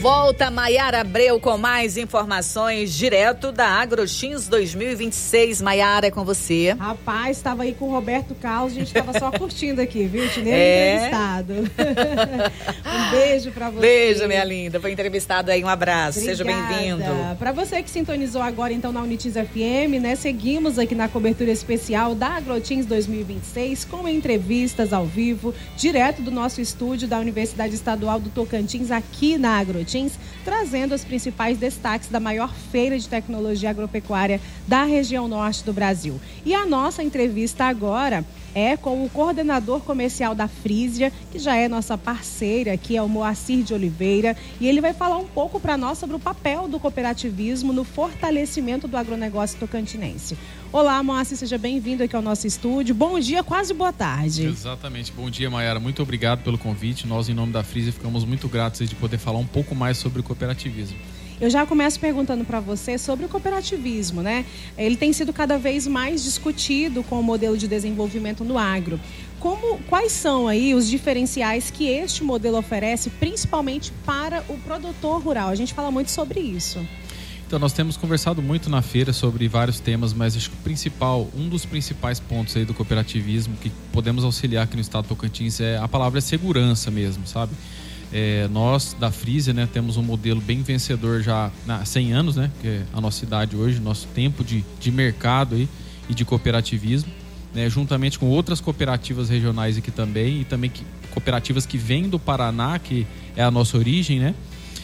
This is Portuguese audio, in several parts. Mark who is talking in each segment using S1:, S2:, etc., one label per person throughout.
S1: volta Maiara Abreu com mais informações direto da Agroteens 2026. Maiara, é com você.
S2: Rapaz, estava aí com o Roberto Carlos, a gente estava só curtindo aqui, viu? Entrevistado. Um beijo pra você.
S1: Beijo, minha linda. Foi entrevistado aí, um abraço.
S2: Obrigada.
S1: Seja bem-vindo.
S2: Para você que sintonizou agora então na Unitiz FM, né? Seguimos aqui na cobertura especial da Agroteens 2026 com entrevistas ao vivo, direto do nosso estúdio da Universidade Estadual do Tocantins, aqui na Agroteens, trazendo os principais destaques da maior feira de tecnologia agropecuária da região norte do Brasil. E a nossa entrevista agora é com o coordenador comercial da Frisia, que já é nossa parceira, que é o Moacir de Oliveira, e ele vai falar um pouco para nós sobre o papel do cooperativismo no fortalecimento do agronegócio tocantinense. Olá, Moacir, seja bem-vindo aqui ao nosso estúdio. Bom dia, quase boa tarde.
S3: Exatamente, bom dia, Maiara. Muito obrigado pelo convite. Nós, em nome da Frisia, ficamos muito gratos de poder falar um pouco mais sobre o cooperativismo.
S2: Eu já começo perguntando para você sobre o cooperativismo, né? Ele tem sido cada vez mais discutido com o modelo de desenvolvimento no agro. Quais são aí os diferenciais que este modelo oferece, principalmente para o produtor rural? A gente fala muito sobre isso.
S3: Então, nós temos conversado muito na feira sobre vários temas, mas acho que um dos principais pontos aí do cooperativismo que podemos auxiliar aqui no estado do Tocantins a palavra é segurança mesmo, sabe? Nós da Frisia, né, temos um modelo bem vencedor já há 100 anos, né, que é a nossa idade hoje, nosso tempo de mercado aí, e de cooperativismo, né, juntamente com outras cooperativas regionais aqui também, e também cooperativas que vêm do Paraná, que é a nossa origem, né,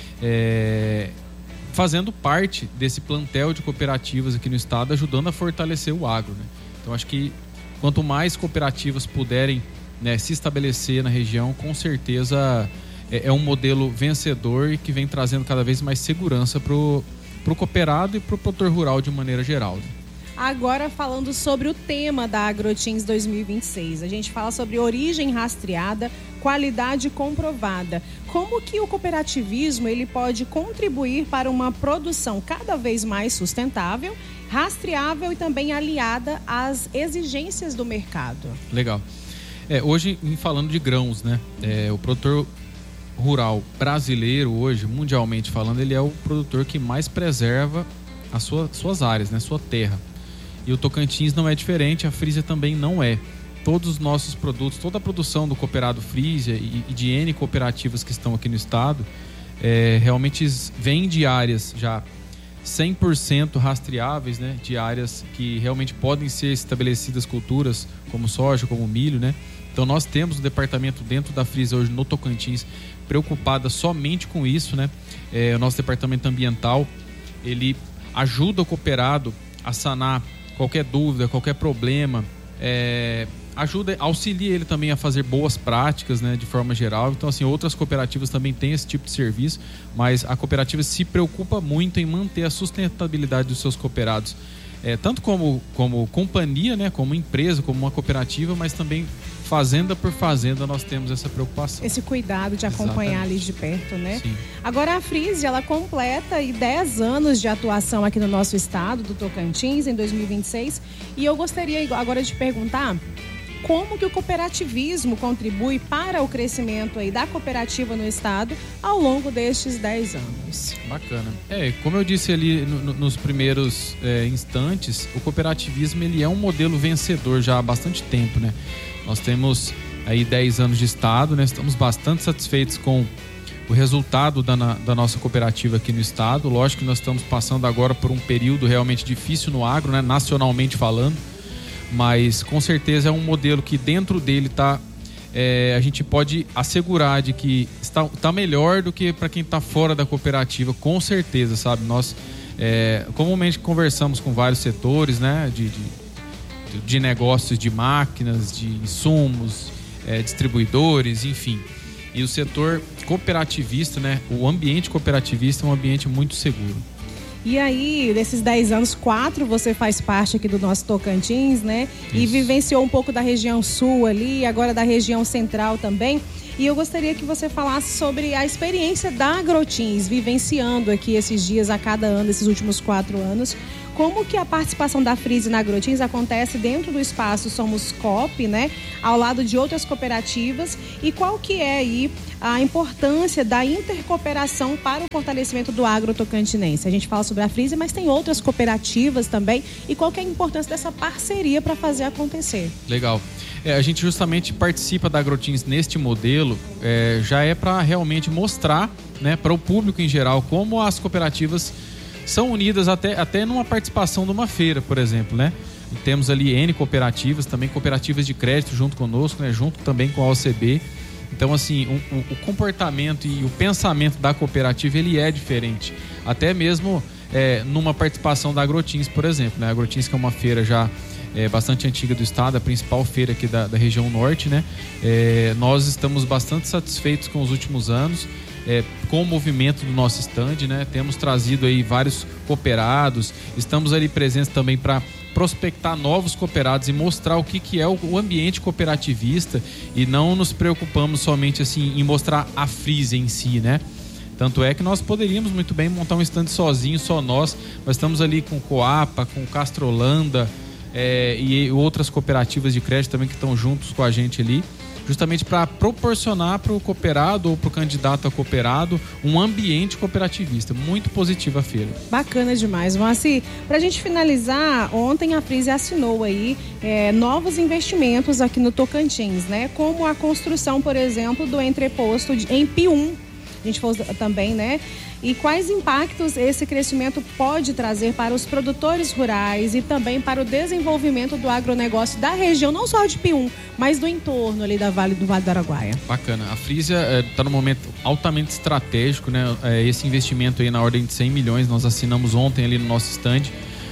S3: fazendo parte desse plantel de cooperativas aqui no estado, ajudando a fortalecer o agro, né. Então acho que quanto mais cooperativas puderem, né, se estabelecer na região, com certeza é um modelo vencedor e que vem trazendo cada vez mais segurança para o cooperado e para o produtor rural de maneira geral.
S2: Agora falando sobre o tema da Agroteens 2026, a gente fala sobre origem rastreada, qualidade comprovada. Como que o cooperativismo ele pode contribuir para uma produção cada vez mais sustentável, rastreável e também aliada às exigências do mercado?
S3: Legal. Hoje, falando de grãos, né? O produtor rural brasileiro hoje, mundialmente falando, ele é o produtor que mais preserva as suas áreas, né? Sua terra. E o Tocantins não é diferente, a Frisia também não é. Todos os nossos produtos, toda a produção do cooperado Frisia e de N cooperativas que estão aqui no estado, realmente vem de áreas já 100% rastreáveis, né? De áreas que realmente podem ser estabelecidas culturas como soja, como milho, né? Então nós temos um departamento dentro da Frisia hoje no Tocantins preocupada somente com isso, né? O nosso departamento ambiental, ele ajuda o cooperado a sanar qualquer dúvida, qualquer problema, auxilia ele também a fazer boas práticas, né, de forma geral. Então, assim, outras cooperativas também têm esse tipo de serviço, mas a cooperativa se preocupa muito em manter a sustentabilidade dos seus cooperados, tanto como companhia, né, como empresa, como uma cooperativa, mas também fazenda por fazenda nós temos essa preocupação.
S2: Esse cuidado de acompanhar ali de perto, né?
S3: Sim.
S2: Agora a Frisia, ela completa aí 10 anos de atuação aqui no nosso estado, do Tocantins, em 2026. E eu gostaria agora de perguntar como que o cooperativismo contribui para o crescimento aí da cooperativa no estado ao longo destes 10 anos.
S3: Bacana. Como eu disse ali nos primeiros instantes, o cooperativismo ele é um modelo vencedor já há bastante tempo, né? Nós temos aí 10 anos de estado, né? Estamos bastante satisfeitos com o resultado da nossa cooperativa aqui no estado. Lógico que nós estamos passando agora por um período realmente difícil no agro, né? Nacionalmente falando, mas com certeza é um modelo que dentro dele a gente pode assegurar de que está melhor do que para quem está fora da cooperativa, com certeza, sabe? Nós comumente conversamos com vários setores, né? De negócios de máquinas, de insumos, distribuidores, enfim. E o setor cooperativista, né? O ambiente cooperativista é um ambiente muito seguro.
S2: E aí, desses 10 anos, 4 você faz parte aqui do nosso Tocantins, né? Isso. E vivenciou um pouco da região sul ali, agora da região central também. E eu gostaria que você falasse sobre a experiência da Agrotins, vivenciando aqui esses dias a cada ano, esses últimos 4 anos. Como que a participação da Freeze na Agrotins acontece dentro do espaço Somos Coop, né? Ao lado de outras cooperativas, e qual que é aí a importância da intercooperação para o fortalecimento do agro tocantinense? A gente fala sobre a Freeze, mas tem outras cooperativas também, e qual que é a importância dessa parceria para fazer acontecer?
S3: Legal. A gente justamente participa da Agrotins neste modelo, já é para realmente mostrar, né, para o público em geral como as cooperativas são unidas até numa participação de uma feira, por exemplo, né? E temos ali N cooperativas, também cooperativas de crédito junto conosco, né? Junto também com a OCB. Então, assim, o comportamento e o pensamento da cooperativa, ele é diferente. Até mesmo numa participação da Agrotins, por exemplo, né? A Agrotins, que é uma feira já bastante antiga do estado, a principal feira aqui da região norte, né? Nós estamos bastante satisfeitos com os últimos anos, com o movimento do nosso stand, né? Temos trazido aí vários cooperados, estamos ali presentes também para prospectar novos cooperados e mostrar o que é o ambiente cooperativista, e não nos preocupamos somente assim em mostrar a Freeze em si, né? Tanto é que nós poderíamos muito bem montar um stand sozinho, só nós estamos ali com Coapa, com Castrolanda, e outras cooperativas de crédito também que estão juntos com a gente ali, justamente para proporcionar para o cooperado ou para o candidato a cooperado um ambiente cooperativista. Muito positiva a feira.
S2: Bacana demais, Moacir. Para a gente finalizar, ontem a Freeze assinou aí novos investimentos aqui no Tocantins, né? Como a construção, por exemplo, do entreposto em Pium. A gente falou também, né? E quais impactos esse crescimento pode trazer para os produtores rurais e também para o desenvolvimento do agronegócio da região, não só de Pium, mas do entorno ali do Vale do Araguaia.
S3: Bacana. A Freeze está num momento altamente estratégico, né? Esse investimento aí na ordem de 100 milhões, nós assinamos ontem ali no nosso stand,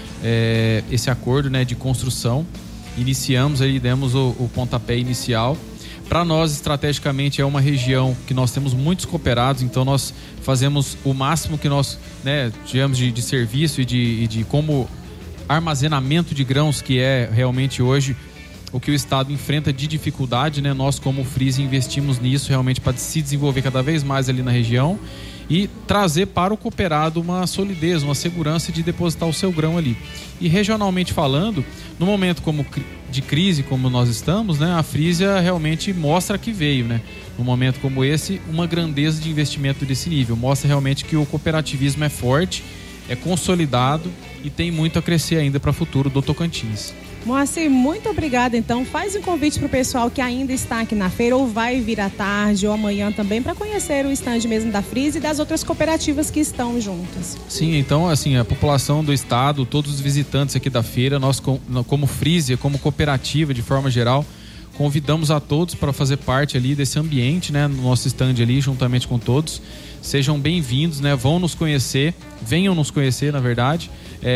S3: esse acordo, né, de construção. Iniciamos aí, demos o pontapé inicial. Para nós, estrategicamente, é uma região que nós temos muitos cooperados, então nós fazemos o máximo que nós, né, tivemos de serviço e de como armazenamento de grãos, que é realmente hoje o que o Estado enfrenta de dificuldade, né? Nós, como Freeze, investimos nisso realmente para se desenvolver cada vez mais ali na região e trazer para o cooperado uma solidez, uma segurança de depositar o seu grão ali. E regionalmente falando, no momento de crise como nós estamos, né, a Freeze realmente mostra que veio, né? Num momento como esse, uma grandeza de investimento desse nível. Mostra realmente que o cooperativismo é forte, é consolidado e tem muito a crescer ainda para o futuro do Tocantins.
S2: Moacir, muito obrigada. Então, faz um convite para o pessoal que ainda está aqui na feira ou vai vir à tarde ou amanhã também para conhecer o stand mesmo da Freeze e das outras cooperativas que estão juntas.
S3: Sim, então, assim, a população do estado, todos os visitantes aqui da feira, nós como Freeze, como cooperativa de forma geral, convidamos a todos para fazer parte ali desse ambiente, né, no nosso stand ali, juntamente com todos. Sejam bem-vindos, né? Venham nos conhecer, na verdade.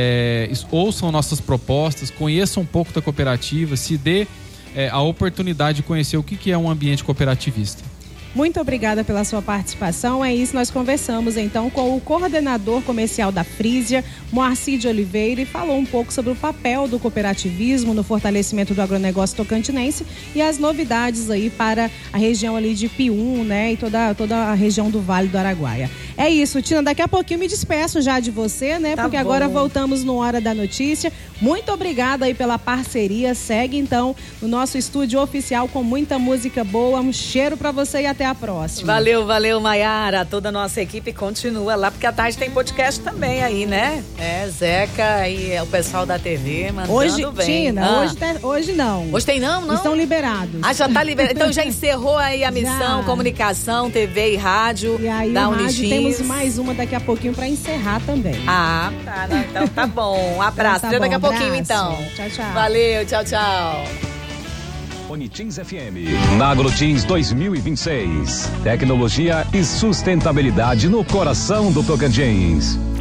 S3: Ouçam nossas propostas, conheçam um pouco da cooperativa, se dê a oportunidade de conhecer o que é um ambiente cooperativista.
S2: Muito obrigada pela sua participação. É isso, nós conversamos então com o coordenador comercial da Freeze, Moacir de Oliveira, e falou um pouco sobre o papel do cooperativismo no fortalecimento do agronegócio tocantinense e as novidades aí para a região ali de Pium, né, e toda a região do Vale do Araguaia. É isso, Tina, daqui a pouquinho me despeço já de você, né, porque agora voltamos no Hora da Notícia. Muito obrigada aí pela parceria. Segue então no nosso estúdio oficial com muita música boa. Um cheiro pra você e até a próxima.
S1: Valeu, Maiara. Toda a nossa equipe continua lá, porque à tarde tem podcast também aí, né? Zeca e o pessoal da TV mandando
S2: hoje,
S1: bem.
S2: Tina, hoje não.
S1: Hoje tem não?
S2: Estão liberados.
S1: Já tá liberado. Então já encerrou aí a missão, já. Comunicação, TV e rádio
S2: e aí,
S1: da Unigins.
S2: Temos mais uma daqui a pouquinho pra encerrar também.
S1: Tá. Então tá bom. Um abraço. Até daqui a pouquinho, então.
S2: Tchau.
S1: Valeu, tchau.
S4: Unitins FM, na Agrotins 2026. Tecnologia e sustentabilidade no coração do Tocantins.